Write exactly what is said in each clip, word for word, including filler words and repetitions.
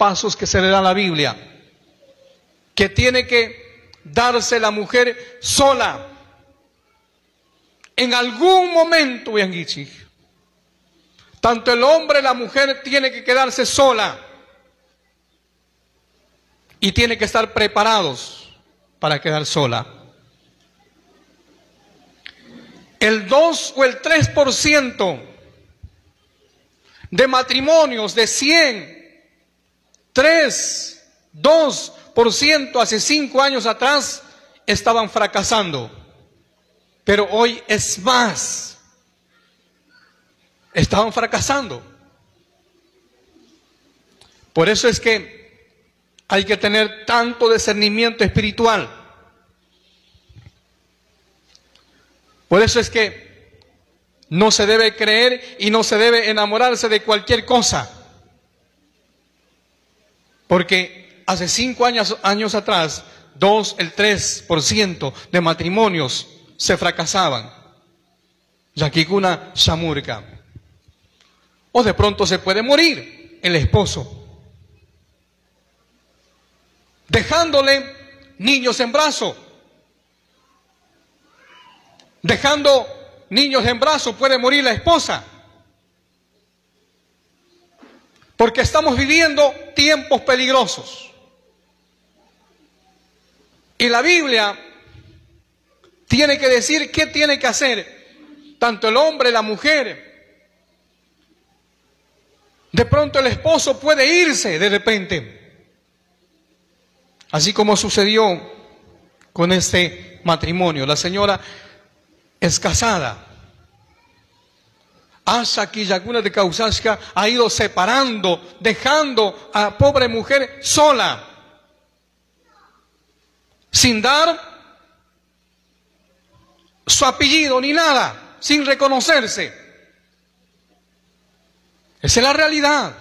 pasos que se le da a la Biblia, que tiene que darse la mujer sola. En algún momento, tanto el hombre y la mujer tiene que quedarse sola y tiene que estar preparados para quedar sola. El dos o el tres por ciento de matrimonios de cien, tres, dos por ciento hace cinco años atrás estaban fracasando. Pero hoy es más. Estaban fracasando. Por eso es que hay que tener tanto discernimiento espiritual. Por eso es que no se debe creer y no se debe enamorarse de cualquier cosa. Porque hace cinco años, años atrás, dos, el tres por ciento de matrimonios se fracasaban. Yakikuna Shamurka. O de pronto se puede morir el esposo, dejándole niños en brazo. Dejando niños en brazo puede morir la esposa. Porque estamos viviendo tiempos peligrosos. Y la Biblia tiene que decir qué tiene que hacer tanto el hombre, la mujer. De pronto el esposo puede irse de repente, así como sucedió con este matrimonio. La señora es casada. Hasta que Yaguna de Kausashka ha ido separando, dejando a la pobre mujer sola, sin dar su apellido ni nada, sin reconocerse. Esa es la realidad.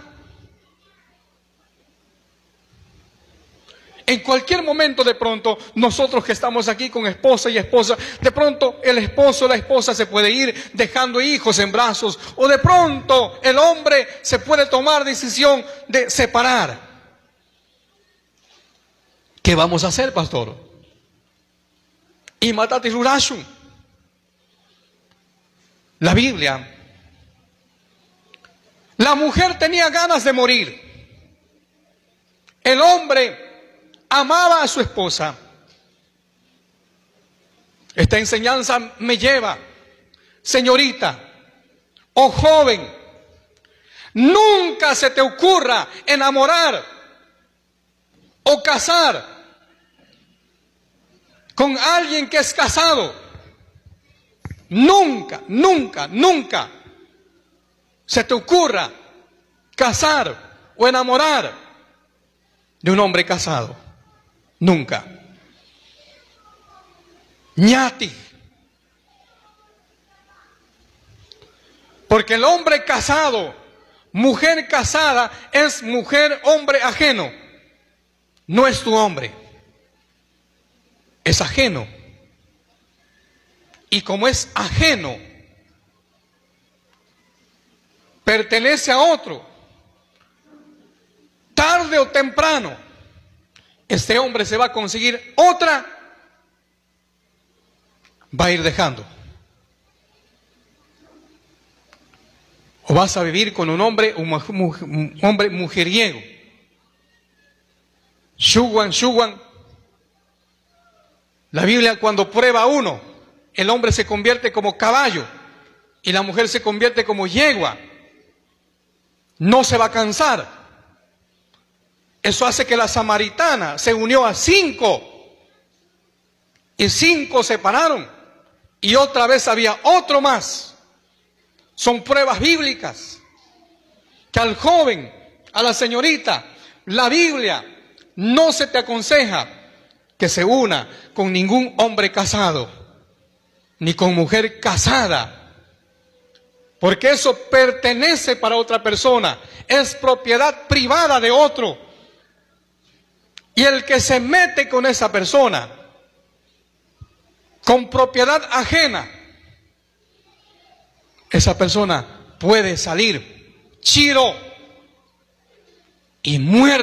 En cualquier momento, de pronto, nosotros que estamos aquí con esposa y esposa, de pronto el esposo o la esposa se puede ir dejando hijos en brazos, o de pronto el hombre se puede tomar decisión de separar. ¿Qué vamos a hacer, pastor? Y matati rurashun. La Biblia, la mujer tenía ganas de morir. El hombre amaba a su esposa. Esta enseñanza me lleva, señorita o joven, nunca se te ocurra enamorar o casar con alguien que es casado. Nunca, nunca, nunca se te ocurra casar o enamorar de un hombre casado. Nunca. Ñati. Porque el hombre casado, mujer casada, es mujer, hombre ajeno. No es tu hombre. Es ajeno. Y como es ajeno, pertenece a otro, tarde o temprano, este hombre se va a conseguir otra, va a ir dejando. O vas a vivir con un hombre, un, un hombre mujeriego. Shuwan, Shuwan. La Biblia, cuando prueba a uno, el hombre se convierte como caballo y la mujer se convierte como yegua. No se va a cansar. Eso hace que la samaritana se unió a cinco y cinco se separaron y otra vez había otro más. Son pruebas bíblicas que al joven, a la señorita, la Biblia no se te aconseja que se una con ningún hombre casado ni con mujer casada, porque eso pertenece para otra persona, es propiedad privada de otro, y el que se mete con esa persona con propiedad ajena, esa persona puede salir chiro y muerto.